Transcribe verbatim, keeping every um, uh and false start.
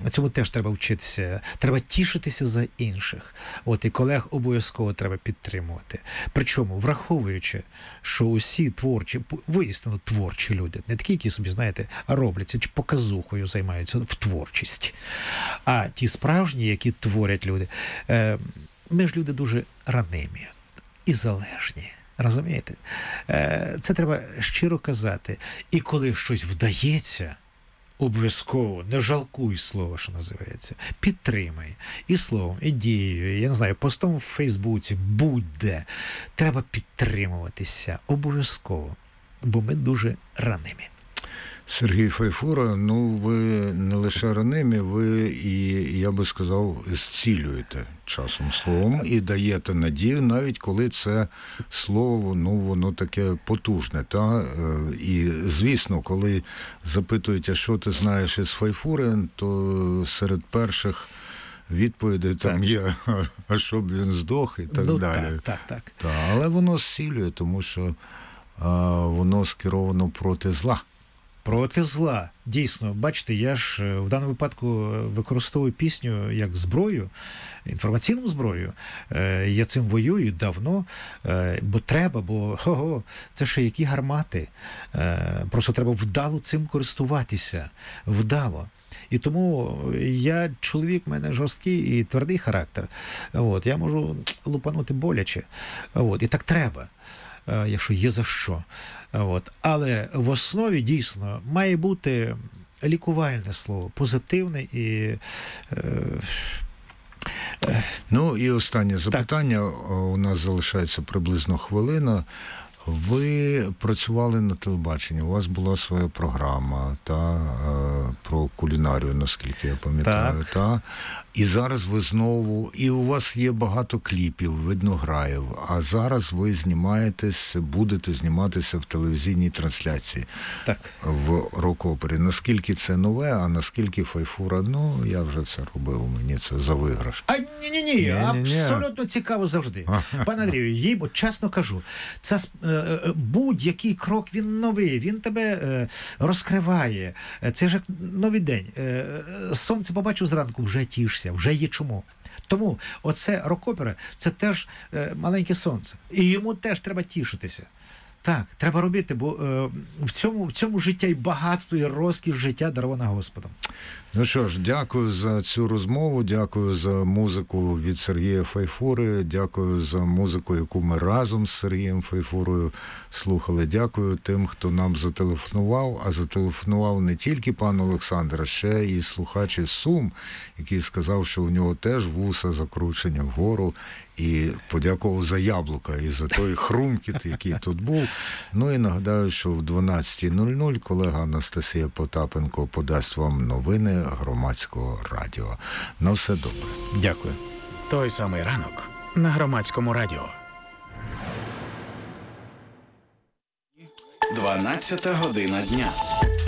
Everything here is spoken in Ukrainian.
А цьому теж треба вчитися. Треба тішитися за інших. От, і колег обов'язково треба підтримувати. Причому, враховуючи, що усі творчі, воістину творчі люди, не такі, які собі, знаєте, робляться, чи показухою займаються в творчість, а ті справжні, які творять люди, ми ж люди дуже ранимі і залежні. Розумієте? Це треба щиро казати. І коли щось вдається, обов'язково, не жалкуй слова, що називається. Підтримай. І словом, і дією, я не знаю, постом в Фейсбуці, будь-де. Треба підтримуватися. Обов'язково. Бо ми дуже ранимі. Сергій Файфура, ну ви не лише ранимі, ви і, я би сказав, зцілюєте часом словом і даєте надію, навіть коли це слово, ну, воно таке потужне. Та? І, звісно, коли запитують, а що ти знаєш із Файфури, то серед перших відповідей там є, а щоб він здох і так ну, далі. Так, так, так. Та, але воно зцілює, тому що а, воно скеровано проти зла. Проти зла. Дійсно, бачите, я ж в даному випадку використовую пісню як зброю, інформаційну зброю. Я цим воюю давно, бо треба, бо ого, це ще які гармати. Просто треба вдало цим користуватися. Вдало. І тому я чоловік, в мене жорсткий і твердий характер. От, я можу лупанути боляче. От, і так треба, якщо є за що. От. Але в основі дійсно має бути лікувальне слово, позитивне і... Е, е, ну і останнє запитання. Так. У нас залишається приблизно хвилина. Ви працювали на телебаченні, у вас була своя програма та, е, про кулінарію, наскільки я пам'ятаю. Так. Та? І зараз ви знову, і у вас є багато кліпів, видно, граїв, а зараз ви знімаєтесь, будете зніматися в телевізійній трансляції. Так. В рок-опері. Наскільки це нове, а наскільки Файфура, ну, я вже це робив, мені це за виграш. А ні-ні-ні, абсолютно цікаво завжди. Пане Андрію, їй, бо чесно кажу, це будь-який крок, він новий, він тебе е, розкриває. Це ж як новий день. Е, сонце побачив зранку, вже тішся, вже є чому. Тому оце рок-опера, це теж е, маленьке сонце. І йому теж треба тішитися. Так, треба робити, бо е, в цьому, в цьому життя і багатство, і розкіш життя дарована Господом. Ну що ж, дякую за цю розмову, дякую за музику від Сергія Файфури, дякую за музику, яку ми разом з Сергієм Файфурою слухали. Дякую тим, хто нам зателефонував, а зателефонував не тільки пан Олександр, а ще і слухач із Сум, який сказав, що у нього теж вуса закручені вгору, і подякував за яблука і за той хрумкіт, який тут був. Ну і нагадаю, що в дванадцята нуль нуль колега Анастасія Потапенко подасть вам новини Громадського радіо. На все добре. Дякую. Той самий ранок на Громадському радіо. дванадцята година дня.